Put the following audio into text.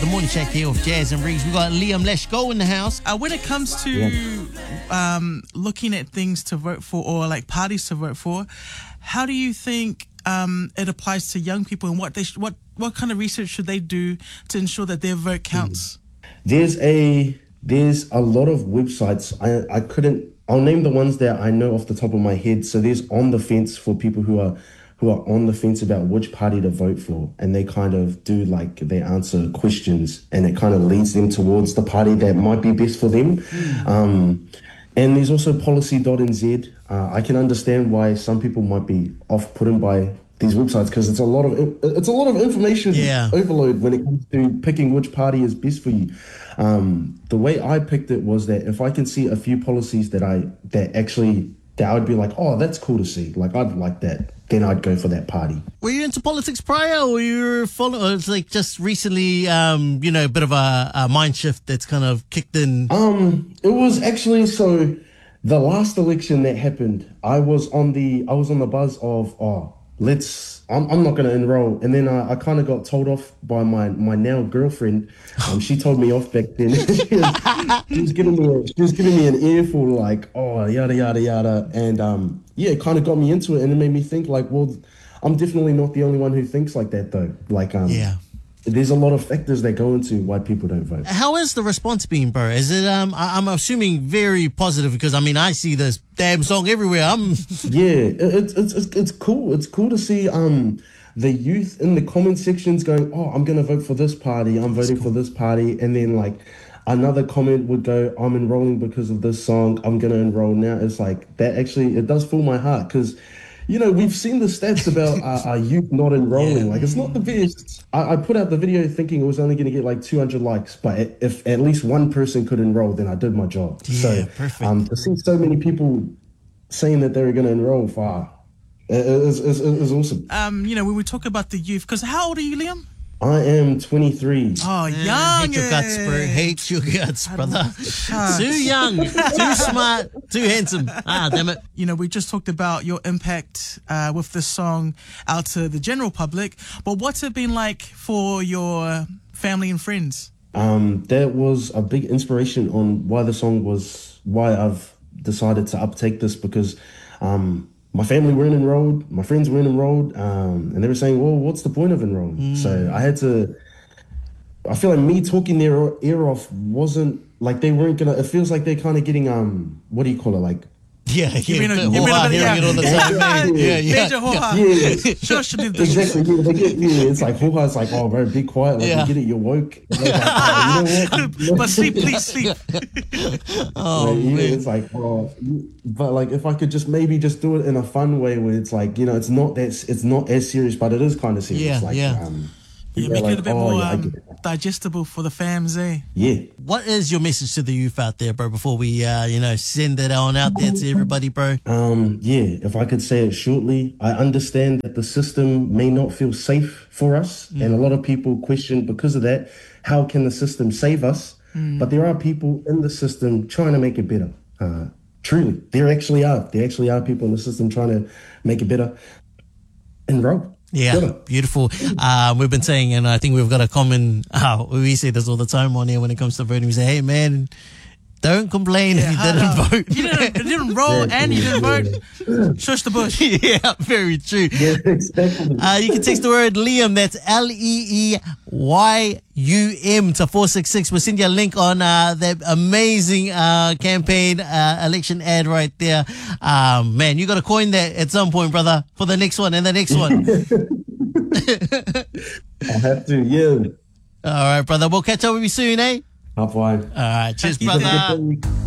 the morning check here of Jazz and Reeves. We've got Liam Leshko in the house. When it comes to looking at things to vote for or like parties to vote for, how do you think it applies to young people, and what kind of research should they do to ensure that their vote counts? There's a lot of websites. I'll name the ones that I know off the top of my head. So there's On the Fence for people who are on the fence about which party to vote for, and they kind of do like they answer questions, and it kind of leads them towards the party that might be best for them. And there's also policy.nz. I can understand why some people might be off-putting by these websites because it's a lot of information overload when it comes to picking which party is best for you. The way I picked it was that if I can see a few policies that I would be like, oh, that's cool to see. Like, I'd like that. Then I'd go for that party. Were you into politics prior, or you were following? Or it's like just recently, a bit of a mind shift that's kind of kicked in. It was actually the last election that happened. I was on the buzz of I'm not going to enroll, and then I kind of got told off by my now girlfriend. She told me off back then. she was giving me an earful like, oh, yada yada yada, and it kind of got me into it, and it made me think like, well, I'm definitely not the only one who thinks like that though. Like, there's a lot of factors that go into why people don't vote. How has the response been, bro? Is it, I'm assuming very positive because, I see this damn song everywhere. It's cool. It's cool to see the youth in the comment sections going, oh, I'm going to vote for this party. I'm voting for this party. And then like another comment would go, I'm enrolling because of this song. I'm going to enroll now. It's like that actually, it does fill my heart because we've seen the stats about our youth not enrolling. Like, it's not the best. I put out the video thinking it was only going to get like 200 likes, but if at least one person could enroll, then I did my job. Perfect. To see so many people saying that they were going to enroll, is awesome. When we talk about the youth, because how old are you, Liam? I am 23. Oh, young. Hate your guts, bro. Hate your guts, brother. Too young, too smart, too handsome. Damn it. We just talked about your impact with this song out to the general public, but what's it been like for your family and friends? That was a big inspiration on why I've decided to uptake this because my family weren't enrolled, my friends weren't enrolled, and they were saying, well, what's the point of enrolling? So I feel like me talking their ear off wasn't, like they weren't gonna, it feels like they're kind of getting, what do you call it, like, You've been hearing it all the time. Major ho-ha. Exactly. It's like ho-ha. It's like, oh, bro, be quiet. Like, you get it, you're woke. But sleep, please sleep. Man. It's like, but like, if I could just maybe just do it in a fun way where it's like, it's not as serious, but it is kind of serious. Make it a bit more digestible for the fams, eh? Yeah. What is your message to the youth out there, bro, before we, send it on out there to everybody, bro? If I could say it shortly, I understand that the system may not feel safe for us, and a lot of people question because of that, how can the system save us? But there are people in the system trying to make it better. Truly, there actually are people in the system trying to make it better. Enroll. Yeah, beautiful. We've been saying, and I think we've got a common, we say this all the time on here when it comes to voting. We say, hey, man, don't complain if you didn't vote. You didn't roll and you didn't vote. Shush the bush. Yeah, very true. Yeah, exactly. You can text the word Liam, that's Leeyum to 466. We'll send you a link on that amazing campaign election ad right there. Man, you got to coin that at some point, brother, for the next one and the next one. I have to, yeah. All right, brother. We'll catch up with you soon, eh? Bye. All right, cheers, brother.